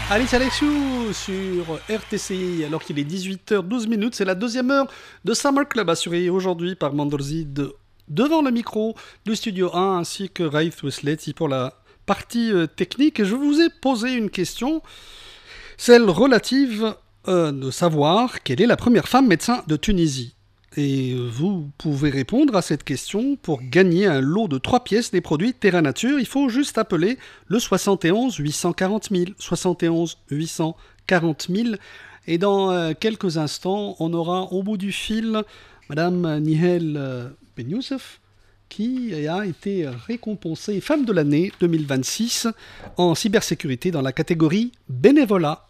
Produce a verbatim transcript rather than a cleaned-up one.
Alice Alexiou sur R T C I, alors qu'il est dix-huit heures douze minutes, c'est la deuxième heure de Summer Club assurée aujourd'hui par Mandorzid devant le micro du studio un ainsi que Raif Westleti pour la partie euh, technique. Et je vous ai posé une question, celle relative euh, de savoir quelle est la première femme médecin de Tunisie. Et vous pouvez répondre à cette question pour gagner un lot de trois pièces des produits Terra Nature. Il faut juste appeler le soixante et onze huit cent quarante mille, soixante et onze huit cent quarante mille. Et dans euh, quelques instants, on aura au bout du fil Madame Nihel euh, Ben Youssef, qui a été récompensée Femme de l'année deux mille vingt-six en cybersécurité dans la catégorie bénévolat.